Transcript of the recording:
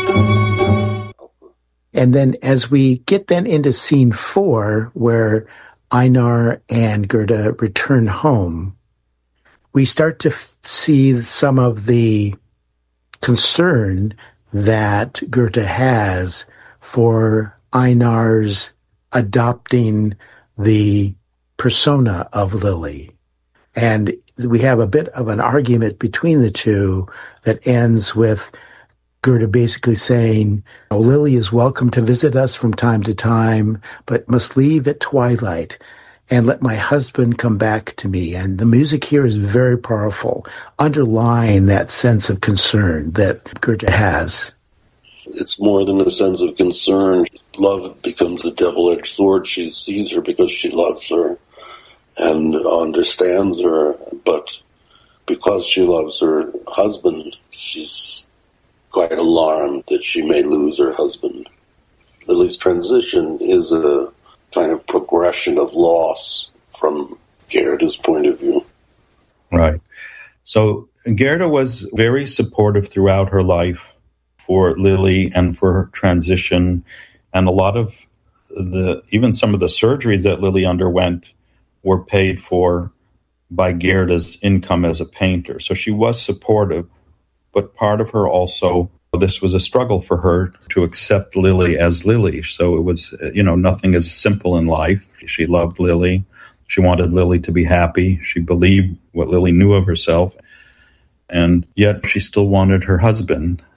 And then as we get then into scene 4, where Einar and Gerda return home, we start to see some of the concern that Gerda has for Einar's adopting the persona of Lily. And we have a bit of an argument between the two that ends with Gerda basically saying, oh, Lily is welcome to visit us from time to time, but must leave at twilight and let my husband come back to me. And the music here is very powerful, underlying that sense of concern that Gerda has. It's more than a sense of concern. Love becomes a double-edged sword. She sees her because she loves her and understands her, but because she loves her husband, she's quite alarmed that she may lose her husband. Lily's transition is a kind of progression of loss from Gerda's point of view. Right. So Gerda was very supportive throughout her life for Lily and for her transition, and a lot of even some of the surgeries that Lily underwent were paid for by Gerda's income as a painter. So she was supportive, but part of her also, this was a struggle for her to accept Lily as Lily. So it was, nothing is simple in life. She loved Lily. She wanted Lily to be happy. She believed what Lily knew of herself. And yet she still wanted her husband.